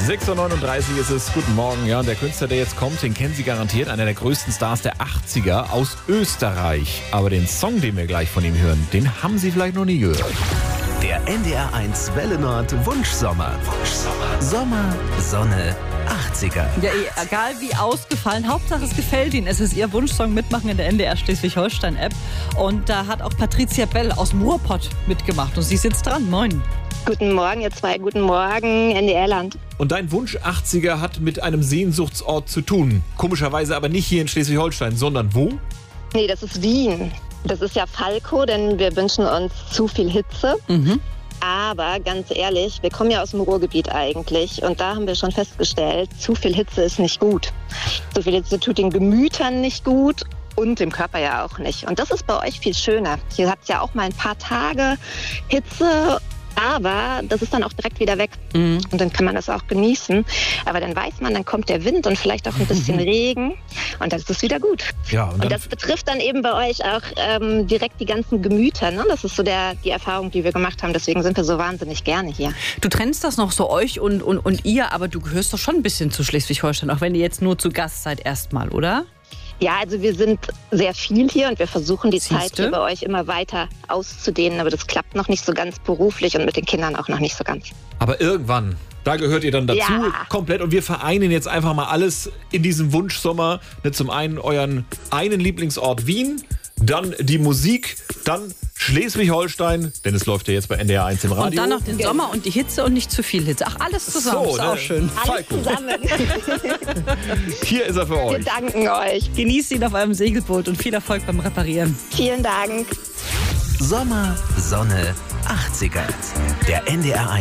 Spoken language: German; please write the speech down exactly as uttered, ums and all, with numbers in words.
sechs Uhr neununddreißig ist es. Guten Morgen. Ja, und der Künstler, der jetzt kommt, den kennen Sie garantiert. Einer der größten Stars der achtziger aus Österreich. Aber den Song, den wir gleich von ihm hören, den haben Sie vielleicht noch nie gehört. Der N D R eins Welle Nord Wunschsommer. Wunschsommer. Sommer, Sonne, achtziger. Ja, egal wie ausgefallen, Hauptsache es gefällt Ihnen. Es ist Ihr Wunschsong Mitmachen in der N D R Schleswig-Holstein-App. Und da hat auch Patricia Bell aus dem Ruhrpott mitgemacht. Und sie sitzt dran. Moin. Guten Morgen, ihr zwei. Guten Morgen, N D R-Land. Und dein Wunsch achtziger hat mit einem Sehnsuchtsort zu tun. Komischerweise aber nicht hier in Schleswig-Holstein, sondern wo? Nee, das ist Wien. Das ist ja Falco, denn wir wünschen uns zu viel Hitze. Mhm. Aber ganz ehrlich, wir kommen ja aus dem Ruhrgebiet eigentlich. Und da haben wir schon festgestellt, zu viel Hitze ist nicht gut. Zu viel Hitze tut den Gemütern nicht gut. Und dem Körper ja auch nicht. Und das ist bei euch viel schöner. Hier habt ihr ja auch mal ein paar Tage Hitze, aber das ist dann auch direkt wieder weg. Mhm. Und dann kann man das auch genießen. Aber dann weiß man, dann kommt der Wind und vielleicht auch ein bisschen Regen und dann ist es wieder gut. Ja, und, und dann das betrifft dann eben bei euch auch ähm, direkt die ganzen Gemüter. Ne? Das ist so der, die Erfahrung, die wir gemacht haben. Deswegen sind wir so wahnsinnig gerne hier. Du trennst das noch so euch und, und, und ihr, aber du gehörst doch schon ein bisschen zu Schleswig-Holstein, auch wenn ihr jetzt nur zu Gast seid erstmal, oder? Ja, also wir sind sehr viel hier und wir versuchen die Siehste? Zeit hier bei euch immer weiter auszudehnen. Aber das klappt noch nicht so ganz beruflich und mit den Kindern auch noch nicht so ganz. aber irgendwann, da gehört ihr dann dazu, Ja. komplett. Und wir vereinen jetzt einfach mal alles in diesem Wunschsommer. Ne, zum einen euren einen Lieblingsort Wien, dann die Musik, dann Schleswig-Holstein, denn es läuft ja jetzt bei N D R eins im Radio. Und dann noch den Sommer und die Hitze und nicht zu viel Hitze. Ach, alles zusammen, So, ist auch ne? schön. Alles Falco. zusammen. Hier ist er für Wir euch. danken euch. Genießt ihn auf eurem Segelboot und viel Erfolg beim Reparieren. Vielen Dank. Sommer, Sonne, achtziger. Der N D R eins